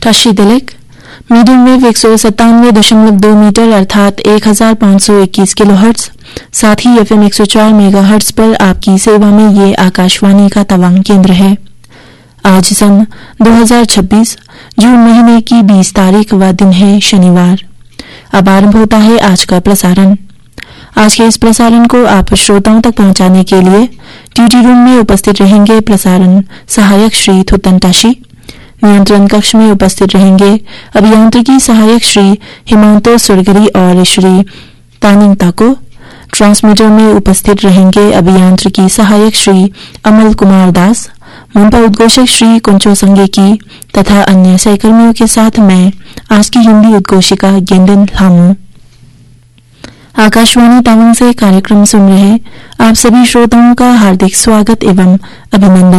Harshi दिलिक, medium wave 197.2 metre अर्थात 1521 kilohertz, साथ ही FM 104 megahertz पर आपकी सेवा में ये आकाशवाणी का तवांग केंद्र है। आज सन 2026 जून महीने की 20 तारीख व दिन है शनिवार। अब आरंभ होता है आज का प्रसारण। आज के इस प्रसारण को आप श्रोताओं तक पहुंचाने के लिए ड्यूटी रूम में उपस्थित रहेंगे प्रसारण सहायक श्री थुतन ताशी, नियंत्रण कक्ष में उपस्थित रहेंगे अभियांत्रिकी सहायक श्री हिमांतो सुरगरी और श्री तानिंग ताको, ट्रांसमीटर में उपस्थित रहेंगे अभियांत्रिकी सहायक श्री अमल कुमार दास, मुंबई उद्घोषक श्री कुंचो संगेकी तथा अन्य सहकर्मियों के साथ मैं आज की हिंदी उद्घोषिका गेंदन लामू। आकाशवाणी तवांग से कार्यक्रम सुन रहे आप सभी श्रोताओं का हार्दिक स्वागत एवं अभिनंदन।